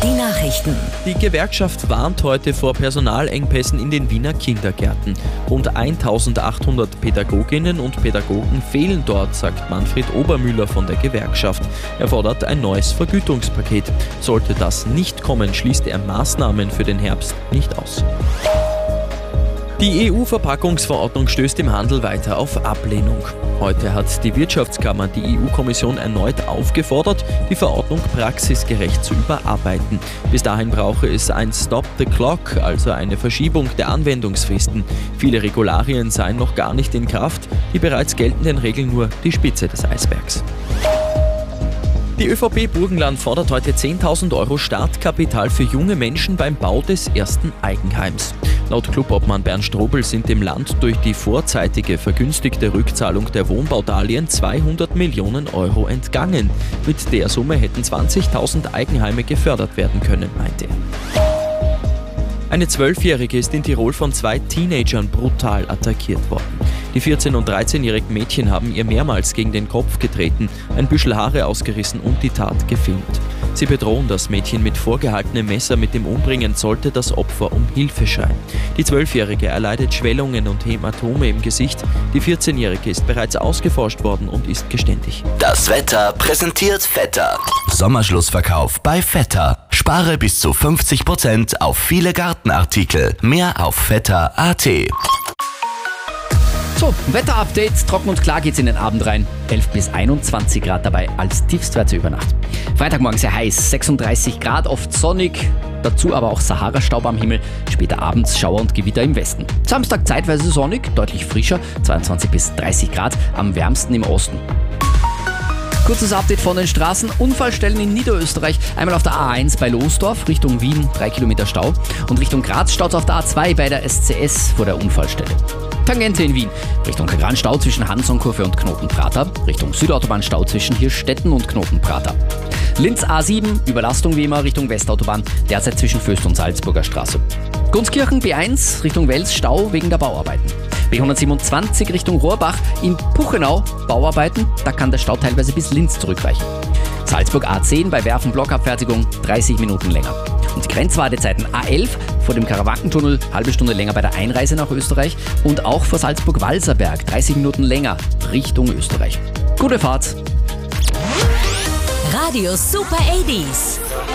Die Nachrichten. Die Gewerkschaft warnt heute vor Personalengpässen in den Wiener Kindergärten. Rund 1800 Pädagoginnen und Pädagogen fehlen dort, sagt Manfred Obermüller von der Gewerkschaft. Er fordert ein neues Vergütungspaket. Sollte das nicht kommen, schließt er Maßnahmen für den Herbst nicht aus. Die EU-Verpackungsverordnung stößt im Handel weiter auf Ablehnung. Heute hat die Wirtschaftskammer die EU-Kommission erneut aufgefordert, die Verordnung praxisgerecht zu überarbeiten. Bis dahin brauche es ein Stop the Clock, also eine Verschiebung der Anwendungsfristen. Viele Regularien seien noch gar nicht in Kraft, die bereits geltenden Regeln nur die Spitze des Eisbergs. Die ÖVP Burgenland fordert heute 10.000 € Startkapital für junge Menschen beim Bau des ersten Eigenheims. Laut Clubobmann Bernd Strobel sind dem Land durch die vorzeitige vergünstigte Rückzahlung der Wohnbaudarlehen 200 Millionen € entgangen. Mit der Summe hätten 20.000 Eigenheime gefördert werden können, meinte er. Eine 12-Jährige ist in Tirol von 2 Teenagern brutal attackiert worden. Die 14- und 13-jährigen Mädchen haben ihr mehrmals gegen den Kopf getreten, ein Büschel Haare ausgerissen und die Tat gefilmt. Sie bedrohen das Mädchen mit vorgehaltenem Messer mit dem Umbringen, sollte das Opfer um Hilfe schreien. Die 12-jährige erleidet Schwellungen und Hämatome im Gesicht. Die 14-jährige ist bereits ausgeforscht worden und ist geständig. Das Wetter präsentiert Vetter. Sommerschlussverkauf bei Vetter. Spare bis zu 50% auf viele Gartenartikel. Mehr auf vetter.at. So, Wetterupdate. Trocken und klar geht's in den Abend rein. 11 bis 21 Grad dabei als Tiefstwerte über Nacht. Freitagmorgen sehr heiß, 36 Grad, oft sonnig. Dazu aber auch Sahara-Staub am Himmel. Später abends Schauer und Gewitter im Westen. Samstag zeitweise sonnig, deutlich frischer, 22 bis 30 Grad, am wärmsten im Osten. Kurzes Update von den Straßen. Unfallstellen in Niederösterreich. Einmal auf der A1 bei Losdorf Richtung Wien, 3 Kilometer Stau. Und Richtung Graz staut auf der A2 bei der SCS vor der Unfallstelle. Tangente in Wien. Richtung Kagran Stau zwischen Hansonkurve und Knotenprater. Richtung Südautobahn Stau zwischen Hirschstetten und Knotenprater. Linz A7, Überlastung wie immer Richtung Westautobahn, derzeit zwischen Föst und Salzburger Straße. Gunskirchen B1 Richtung Wels, Stau wegen der Bauarbeiten. B127 Richtung Rohrbach in Puchenau, Bauarbeiten, da kann der Stau teilweise bis Linz zurückreichen. Salzburg A10 bei Werfen Blockabfertigung 30 Minuten länger. Und die Grenzwartezeiten A11 vor dem Karawankentunnel, halbe Stunde länger bei der Einreise nach Österreich und auch vor Salzburg-Walserberg 30 Minuten länger Richtung Österreich. Gute Fahrt! Radio Super 80s.